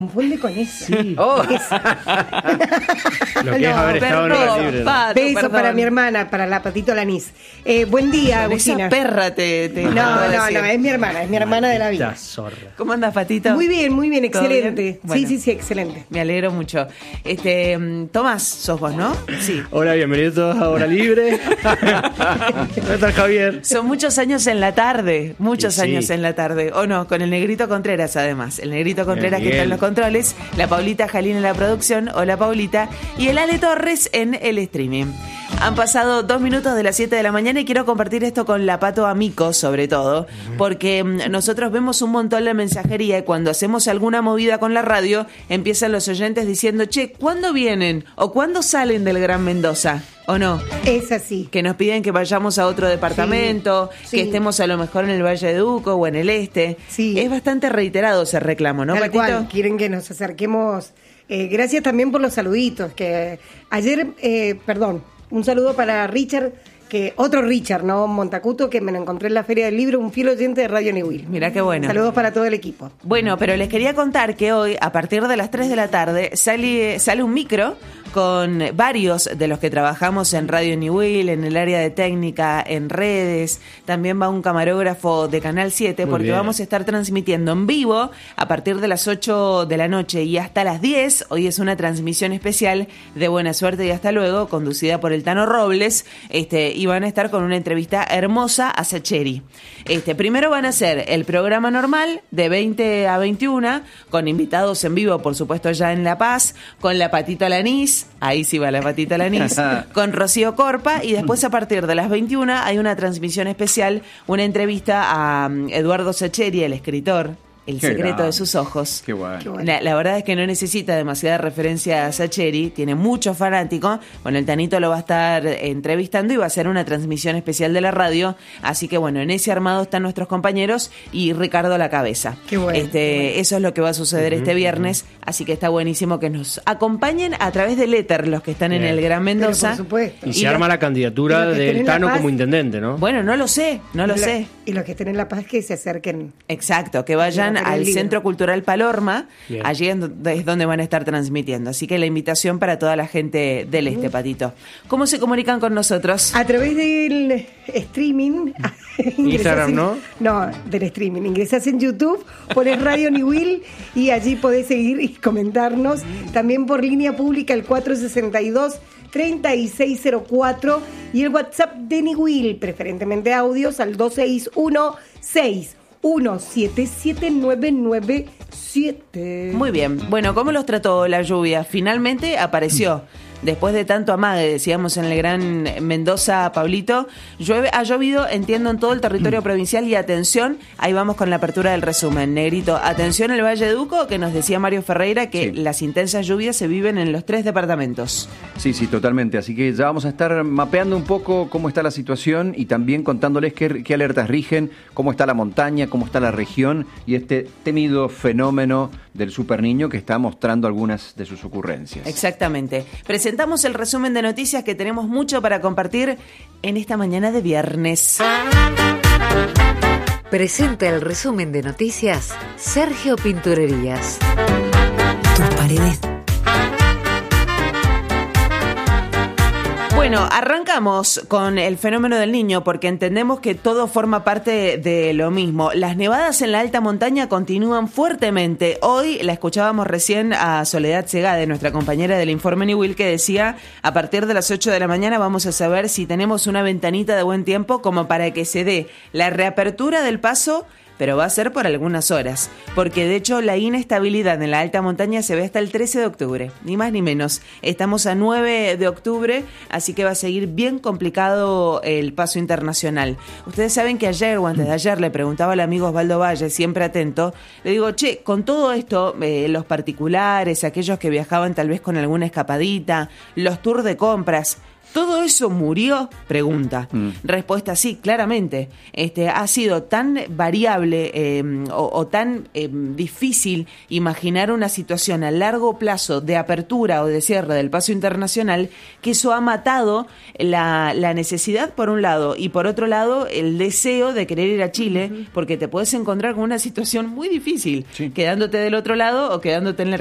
Confunde con eso. Sí. Oh. Lo que es haber estado en hora libre. Pato, beso para mi hermana, para la Patito Lanís. Buen día, Agustina. Esa perra te No, es mi hermana de la vida. Maldita zorra. ¿Cómo andas, Patito? Muy bien, excelente. bien? Bueno. Sí, excelente. Me alegro mucho. Tomás, sos vos, ¿no? Sí. Hola, bienvenidos todos a Hora Libre. ¿Dónde está Javier? Son muchos años en la tarde, Sí. en la tarde. O no, con el Negrito Contreras además. El Negrito Contreras que Miguel. está en los controles, la Paulita Jalín en la producción, hola Paulita, y el Ale Torres en el streaming. Han pasado 2 minutos de las 7 de la mañana y quiero compartir esto con la Pato Amico, sobre todo, porque nosotros vemos un montón de mensajería y cuando hacemos alguna movida con la radio, empiezan los oyentes diciendo, che, ¿cuándo vienen? ¿O cuándo salen del Gran Mendoza? ¿O no? Es así. Que nos piden que vayamos a otro departamento, Sí. que estemos a lo mejor en el Valle de Uco o en el este. Sí. Es bastante reiterado ese reclamo, ¿no, Tal Patito? cual, quieren que nos acerquemos. Gracias también por los saluditos, que ayer, un saludo para Richard, que otro Richard, ¿no? Montacuto, que me lo encontré en la Feria del Libro, un fiel oyente de Radio New Will. Mirá qué bueno. Saludos para todo el equipo. Bueno, pero les quería contar que hoy, a partir de las 3 de la tarde, sale un micro con varios de los que trabajamos en Radio New Will, en el área de técnica, en redes. También va un camarógrafo de Canal 7, Muy porque bien. vamos a estar transmitiendo en vivo a partir de las 8 de la noche y hasta las 10. Hoy es una transmisión especial de Buena Suerte y Hasta Luego, conducida por el Tano Robles, y van a estar con una entrevista hermosa a Sacheri. Primero van a hacer el programa normal de 20 a 21, con invitados en vivo, por supuesto, allá en La Paz, con la Patita Lanís, ahí sí va la Patita Lanís, con Rocío Corpa, y después a partir de las 21 hay una transmisión especial, una entrevista a Eduardo Sacheri, el escritor, El Qué secreto grande. de sus ojos. Qué bueno. Qué bueno. La verdad es que no necesita demasiada referencia a Sacheri, tiene muchos fanáticos. Bueno, el Tanito lo va a estar entrevistando y va a hacer una transmisión especial de la radio. Así que bueno, en ese armado están nuestros compañeros y Ricardo a la cabeza. Qué bueno, qué bueno. Eso es lo que va a suceder este viernes. Así que está buenísimo que nos acompañen a través del éter los que están en Bien. el Gran Pero Mendoza. por supuesto. Y se arma la candidatura y los que estén del en La Tano Paz. como intendente, ¿no? Bueno, no lo sé. Y los que estén en La Paz que se acerquen. Exacto, que vayan Para el al libro. Centro Cultural Palorma, Bien. allí es donde van a estar transmitiendo. Así que la invitación para toda la gente del este, Patito. ¿Cómo se comunican con nosotros? A través del streaming. Instagram, ¿no? No, del streaming. Ingresás en YouTube, pones Radio New Will y allí podés seguir y comentarnos. También por línea pública el 462-3604 y el WhatsApp de New Will, preferentemente audios al 261-6177997. Muy bien. Bueno, ¿cómo los trató la lluvia? Finalmente apareció. Después de tanto amague, decíamos en el Gran Mendoza, Pablito, ha llovido, entiendo, en todo el territorio provincial y atención, ahí vamos con la apertura del resumen. Negrito, atención el Valle de Uco, que nos decía Mario Ferreira que Sí. las intensas lluvias se viven en los 3 departamentos. Sí, totalmente. Así que ya vamos a estar mapeando un poco cómo está la situación y también contándoles qué alertas rigen, cómo está la montaña, cómo está la región y este temido fenómeno del superniño que está mostrando algunas de sus ocurrencias. Exactamente. Presentamos el resumen de noticias que tenemos mucho para compartir en esta mañana de viernes. Presenta el resumen de noticias Sergio Pinturerías. Tus paredes. Bueno, arrancamos con el fenómeno del Niño porque entendemos que todo forma parte de lo mismo. Las nevadas en la alta montaña continúan fuertemente. Hoy la escuchábamos recién a Soledad Segade, nuestra compañera del Informe New Will, que decía a partir de las 8 de la mañana vamos a saber si tenemos una ventanita de buen tiempo como para que se dé la reapertura del paso, pero va a ser por algunas horas, porque de hecho la inestabilidad en la alta montaña se ve hasta el 13 de octubre, ni más ni menos. Estamos a 9 de octubre, así que va a seguir bien complicado el paso internacional. Ustedes saben que ayer o antes de ayer le preguntaba al amigo Osvaldo Valle, siempre atento, le digo, che, con todo esto, los particulares, aquellos que viajaban tal vez con alguna escapadita, los tours de compras, ¿Todo eso murió? Pregunta. Respuesta: sí, claramente. Ha sido tan variable o tan difícil imaginar una situación a largo plazo de apertura o de cierre del paso internacional, que eso ha matado la necesidad por un lado y por otro lado el deseo de querer ir a Chile, porque te puedes encontrar con una situación muy difícil, quedándote del otro lado o quedándote en la